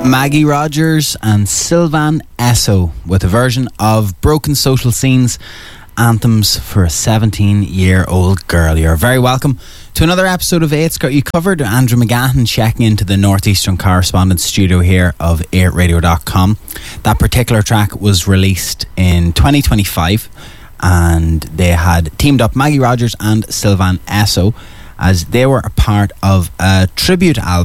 Maggie Rogers and Sylvan Esso with a version of Broken Social Scenes, Anthems for a 17-year-old girl. You're very welcome to another episode of It's Got You Covered. Andrew McGahan checking into the Northeastern Correspondence studio here of 8radio.com. That particular track was released in 2025 and they had teamed up Maggie Rogers and Sylvan Esso as they were a part of a tribute album